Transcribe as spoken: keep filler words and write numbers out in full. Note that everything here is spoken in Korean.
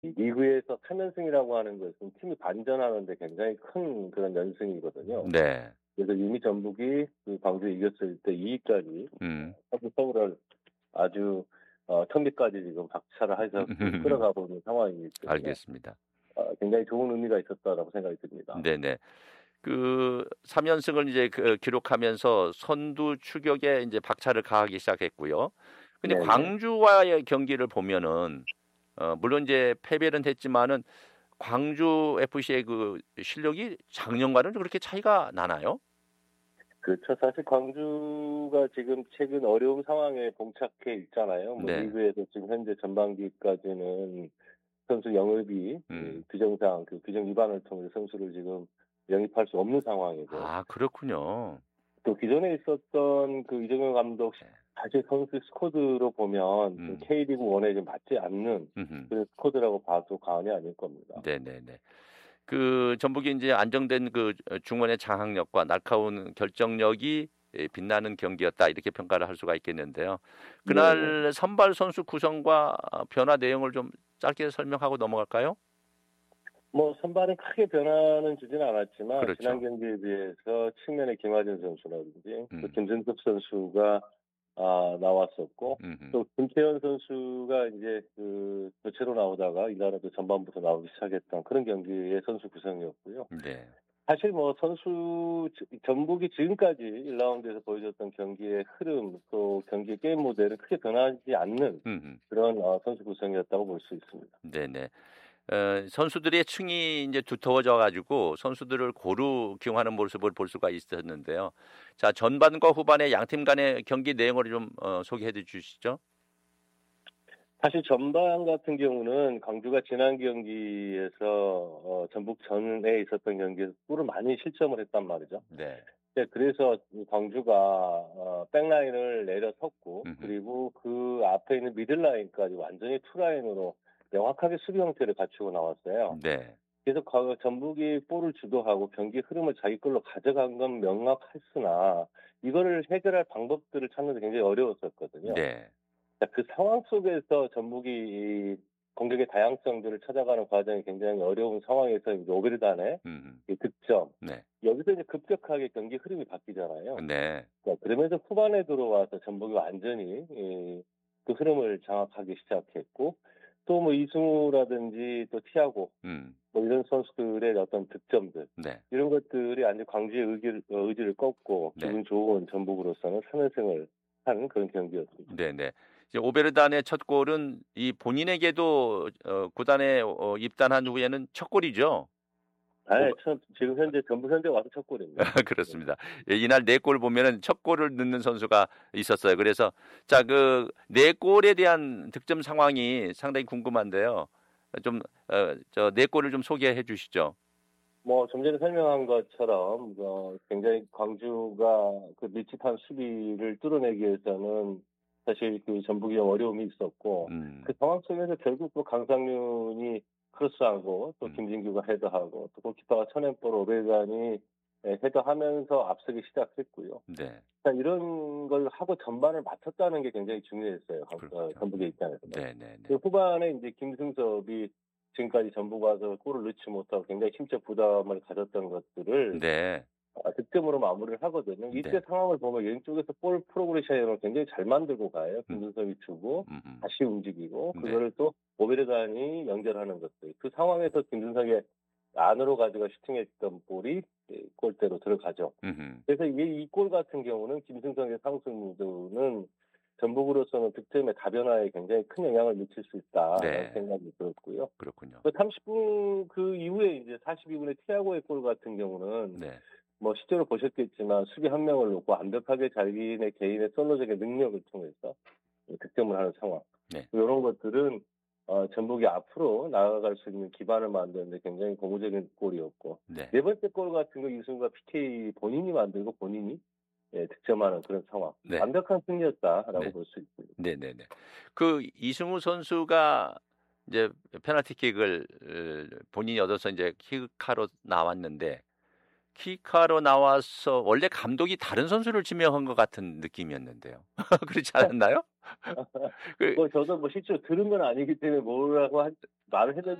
이 리그에서 삼 연승이라고 하는 것은 팀이 반전하는 데 굉장히 큰 그런 연승이거든요. 네. 그래서 이미 전북이 그 광주에 이겼을 때 이 위까지 음. 서울을 아주 어 턱밑까지 지금 박차를 해서 끌어가고 있는 상황이기 때문에 알겠습니다. 어 굉장히 좋은 의미가 있었다라고 생각이 듭니다. 네네. 그 삼 연승을 이제 그 기록하면서 선두 추격에 이제 박차를 가하기 시작했고요. 근데 네네. 광주와의 경기를 보면은 어 물론 이제 패배는 했지만은 광주 에프씨의 그 실력이 작년과는 그렇게 차이가 나나요? 그렇죠. 사실 광주가 지금 최근 어려운 상황에 봉착해 있잖아요. 뭐 네. 리그에서 지금 현재 전반기까지는 선수 영입이 이 음. 규정상 그 규정 위반을 통해 선수를 지금 영입할 수 없는 상황이고 아 그렇군요. 또 기존에 있었던 그 이정현 감독 네. 사실 선수 스쿼드로 보면 좀 음. K리그 일에 좀 맞지 않는 음음. 그런 스쿼드라고 봐도 과언이 아닐 겁니다. 네네네. 그 전북이 인제 안정된 그 어 중원의 장악력과 날카로운 결정력이 예 빛나는 경기였다 이렇게 평가를 할 수가 있겠는데요. 네네. 그날 선발 선수 구성과 변화 내용을 좀 짧게 설명하고 넘어갈까요? 뭐 선발은 크게 변화는 주지는 않았지만 지난 그렇죠. 경기에 비해서 측면의 김하진 선수라든지 또 음. 김승섭 선수가 아 나왔었고 음음. 또 김태현 선수가 이제 그 교체로 나오다가 이날은 또 전반부터 나오기 시작했던 그런 경기의 선수 구성이었고요. 네. 사실 뭐 선수 전북이 지금까지 일 라운드에서 보여줬던 경기의 흐름 또 경기의 게임 모델은 크게 변하지 않는 음음. 그런 어 선수 구성이었다고 볼 수 있습니다. 네네. 어 선수들의 층이 인제 두터워져 가지고 선수들을 고루 기용하는 모습을 볼 수가 있었는데요. 자 전반과 후반의 양팀 간의 경기 내용을 좀 어 소개해 주시죠. 사실 전반 같은 경우는 광주가 지난 경기에서 어 전북 전에 있었던 경기에서 골을 많이 실점을 했단 말이죠. 네. 네, 그래서 광주가 어 백라인을 내려섰고 음음. 그리고 그 앞에 있는 미들라인까지 완전히 투라인으로 명확하게 수비 형태를 갖추고 나왔어요. 네. 그래서 과 전북이 볼을 주도하고 경기 흐름을 자기 걸로 가져간 건 명확했으나 이거를 해결할 방법들을 찾는 데 굉장히 어려웠었거든요. 네. 자, 그 상황 속에서 전북이 이 공격의 다양성들을 찾아가는 과정이 굉장히 어려운 상황에서 이제 오베르단의 음음. 이 득점. 네. 여기서 이제 급격하게 경기 흐름이 바뀌잖아요. 네. 자, 그러면서 후반에 들어와서 전북이 완전히 이 그 흐름을 장악하기 시작했고 또 뭐 이승우라든지 또 티아고 음. 뭐 이런 선수들의 어떤 득점들 네. 이런 것들이 완전 광주의 의기를 어 의지를 꺾고 네. 기분 좋은 전북으로서는 삼 연승을 한 그런 경기였습니다. 네네. 이제 오베르단의 첫 골은 이 본인에게도 어 구단에 어 입단한 후에는 첫 골이죠? 아, 오베 첫 지금 현재 전북 현재 와서 첫 골입니다. 네. 그렇습니다. 예 이날 네 골 보면은 첫 골을 넣는 선수가 있었어요. 그래서 자 그 네 골에 대한 득점 상황이 상당히 궁금한데요. 좀 어 저 네 골을 좀 소개해 주시죠. 뭐 좀 전에 설명한 것처럼 어 굉장히 광주가 그 밀집한 수비를 뚫어내기 위해서는 사실 그 전북이 어려움이 있었고 그 음. 상황 속에서 결국 또 강상윤이 크로스하고 또 음. 김진규가 헤더하고 또 골키퍼가 쳐낸 볼 오베르간이 예 헤더하면서 앞서기 시작했고요. 네. 자, 이런 걸 하고 전반을 마쳤다는 게 굉장히 중요했어요. 강 어 그렇군요. 전북의 입장에서는. 그 네네네. 후반에 인제 김승섭이 지금까지 전북 와서 골을 넣지 못하고 굉장히 심적 부담을 가졌던 것들을 네. 아 득점으로 마무리를 하거든요. 이때 네. 상황을 보면 왼쪽에서 볼 프로그레션을 굉장히 잘 만들고 가요. 음. 김승섭이 주고 음음. 다시 움직이고 네. 그거를 또 오베르단이 연결하는 것들. 그 상황에서 김승석이 안으로 가져가 슈팅했던 볼이 예 골대로 들어가죠. 음음. 그래서 이게 이 골 같은 경우는 김승석의 상승무도는 전북으로서는 득점의 다변화에 굉장히 큰 영향을 미칠 수 있다라는 네. 생각이 들었고요. 그렇군요. 그 삼십 분 그 이후에 이제 사십이 분에 티아고의 골 같은 경우는 네. 뭐 실제로 보셨겠지만 수비 한 명을 놓고 완벽하게 자기네 개인의 솔로적인 능력을 통해서 득점을 하는 상황. 네. 요런 것들은 어 전북이 앞으로 나아갈 수 있는 기반을 만드는 데 굉장히 고무적인 골이었고 네. 네 번째 골 같은 거 이승우가 피케이 본인이 만들고 본인이 예 득점하는 그런 상황. 네. 완벽한 승리였다라고 네. 볼 수 있습니다. 네네네. 그 이승우 선수가 이제 페널티킥을 을 본인이 얻어서 인제 킥하러 나왔는데 킥하러 나와서 원래 감독이 다른 선수를 지명한 것 같은 느낌이었는데요. 그렇지 않았나요? 그 뭐 저도 뭐 실제로 들은 건 아니기 때문에 뭐라고 한, 말을 했는지